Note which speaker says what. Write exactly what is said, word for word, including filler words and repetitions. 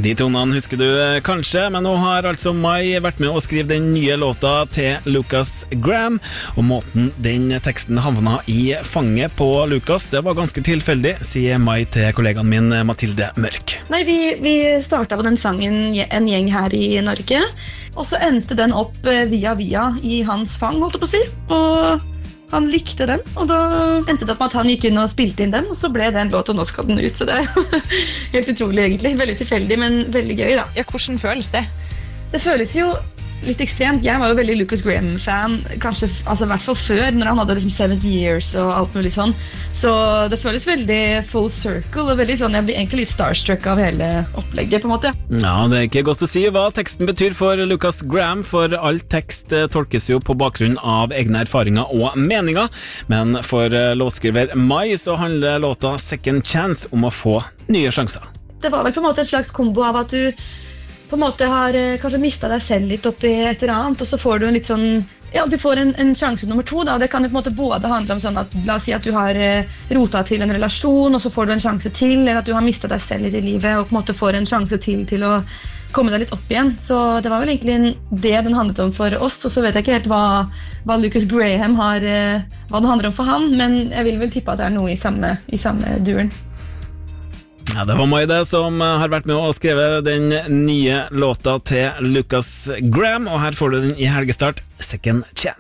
Speaker 1: De tonene husker du kanskje, men nå har altså Mai vært med å skrive den nye låta til Lucas Graham, og måten den teksten havna i fanget på Lucas, det var ganske tilfeldig, sier Mai til kollegaen min Mathilde Mørk.
Speaker 2: Nei, vi, vi startet på den sangen en gjeng her i Norge, og så endte den opp via via i hans fang, holdt jeg på å si, og han likte den, og da endte det opp med at han gikk inn og spilte inn den, og så ble det en låt, og nå skal den ut, så det er helt utrolig egentlig. Veldig tilfeldig, men veldig gøy da.
Speaker 3: Ja, hvordan føles det?
Speaker 2: Det føles jo litt ekstremt. Jeg var jo veldig Lucas Graham-fan, kanskje altså, i hvert fall før, når han hadde liksom seven years og alt mulig sånn. Så det føles veldig full circle, og veldig sånn, jeg blir egentlig litt starstruck av hele opplegget, på en måte.
Speaker 1: Ja, det er ikke godt å si hva teksten betyr for Lucas Graham, for all tekst tolkes jo på bakgrunn av egne erfaringer og meninger, men for låtskriver Mai så handler låta Second Chance om å få nye sjanser.
Speaker 2: Det var vel på en måte en slags kombo av at du på en måte har eh, kanskje mistet deg selv litt oppi et eller annet, og så får du en litt sånn, ja, du får en, en sjanse nummer to, da, og det kan jo på en måte både handle om sånn at, la oss si at du har eh, rotet til en relasjon, og så får du en sjanse til, eller at du har mistet deg selv litt i livet, og på en måte får en sjanse til til å komme deg litt opp igjen. Så det var vel egentlig det den handlet om for oss, og så vet jeg ikke helt hva, hva Lucas Graham har, eh, hva den handler om for han, men jeg vil vel tippe at det er noe i samme, i samme duren.
Speaker 1: Ja, det var Mai det som har vært med å skrive den nye låta til Lucas Graham, og her får du den i helgestart, Second Chance.